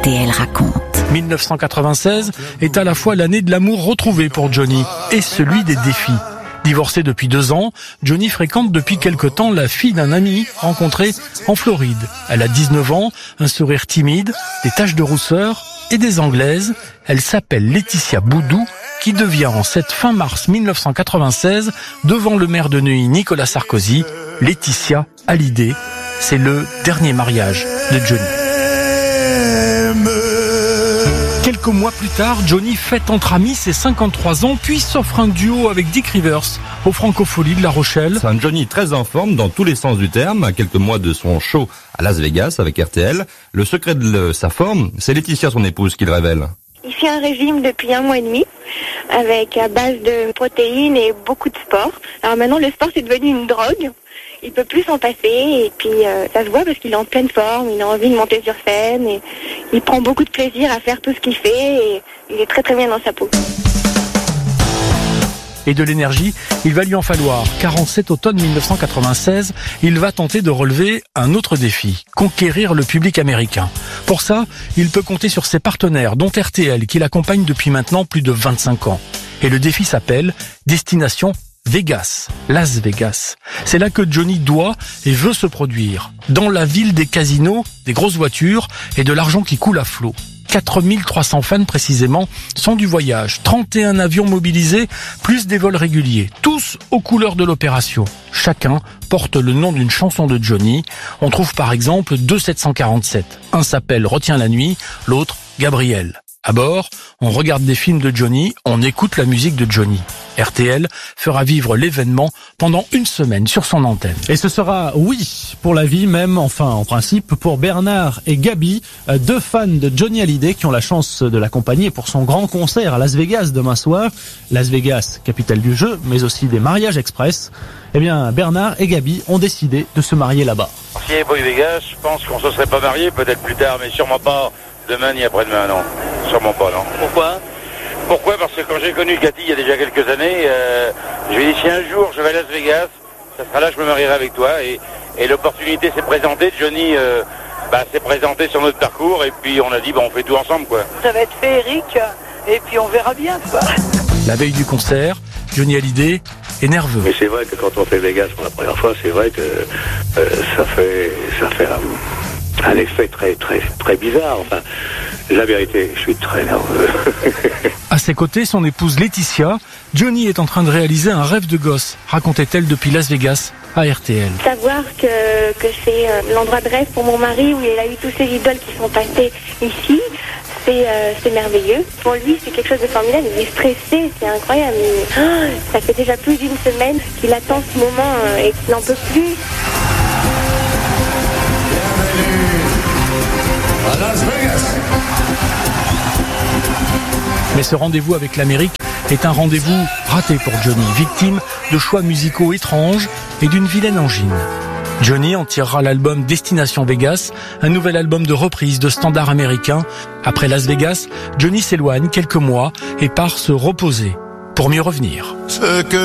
RTL raconte. 1996 est à la fois l'année de l'amour retrouvé pour Johnny et celui des défis. Divorcé depuis 2 ans, Johnny fréquente depuis quelque temps la fille d'un ami rencontré en Floride. Elle a 19 ans, un sourire timide, des taches de rousseur et des anglaises. Elle s'appelle Laetitia Boudou, qui devient en cette fin mars 1996, devant le maire de Neuilly Nicolas Sarkozy, Laetitia Hallyday. C'est le dernier mariage de Johnny. Quelques mois plus tard, Johnny fête entre amis ses 53 ans, puis s'offre un duo avec Dick Rivers aux Francopholies de La Rochelle. C'est un Johnny très en forme dans tous les sens du terme, à quelques mois de son show à Las Vegas avec RTL. Le secret de sa forme, c'est Laetitia, son épouse, qui le révèle. Il fait un régime depuis 1 mois et demi, avec à base de protéines et beaucoup de sport. Alors maintenant, le sport, c'est devenu une drogue. Il peut plus s'en passer, et puis ça se voit parce qu'il est en pleine forme, il a envie de monter sur scène, et il prend beaucoup de plaisir à faire tout ce qu'il fait, et il est très très bien dans sa peau. Et de l'énergie, il va lui en falloir, car en cet automne 1996, il va tenter de relever un autre défi, conquérir le public américain. Pour ça, il peut compter sur ses partenaires, dont RTL, qui l'accompagne depuis maintenant plus de 25 ans. Et le défi s'appelle Destination Vegas, Las Vegas. C'est là que Johnny doit et veut se produire. Dans la ville des casinos, des grosses voitures et de l'argent qui coule à flot. 4300 fans précisément sont du voyage. 31 avions mobilisés, plus des vols réguliers. Tous aux couleurs de l'opération. Chacun porte le nom d'une chanson de Johnny. On trouve par exemple 2 747. Un s'appelle Retiens la nuit, l'autre Gabriel. À bord, on regarde des films de Johnny, on écoute la musique de Johnny. RTL fera vivre l'événement pendant 1 semaine sur son antenne. Et ce sera oui pour la vie, même enfin en principe pour Bernard et Gabi, 2 fans de Johnny Hallyday qui ont la chance de l'accompagner pour son grand concert à Las Vegas demain soir. Las Vegas, capitale du jeu, mais aussi des mariages express. Eh bien, Bernard et Gabi ont décidé de se marier là-bas. S'il n'y avait pas eu Vegas, je pense qu'on se serait pas mariés, peut-être plus tard, mais sûrement pas demain ni après-demain, non. Sûrement pas, non. Pourquoi ? Parce que quand j'ai connu Cathy il y a déjà quelques années, je lui ai dit si un jour je vais à Las Vegas, ça sera là que je me marierai avec toi. Et l'opportunité s'est présentée, Johnny s'est présenté sur notre parcours et puis on a dit on fait tout ensemble quoi. Ça va être féerique et puis on verra bien quoi. La veille du concert, Johnny Hallyday est nerveux. Mais c'est vrai que quand on fait Vegas pour la première fois, c'est vrai que ça fait un effet très très très bizarre. Enfin, la vérité, je suis très nerveux. À ses côtés, son épouse Laetitia, Johnny est en train de réaliser un rêve de gosse, racontait-elle depuis Las Vegas à RTL. Savoir que c'est l'endroit de rêve pour mon mari, où il a eu tous ces idoles qui sont passées ici, c'est merveilleux. Pour lui, c'est quelque chose de formidable. Il est stressé, c'est incroyable. Ça fait déjà plus d'1 semaine qu'il attend ce moment et qu'il n'en peut plus. Mais ce rendez-vous avec l'Amérique est un rendez-vous raté pour Johnny, victime de choix musicaux étranges et d'une vilaine angine. Johnny en tirera l'album Destination Vegas, un nouvel album de reprise de standards américains. Après Las Vegas, Johnny s'éloigne quelques mois et part se reposer pour mieux revenir.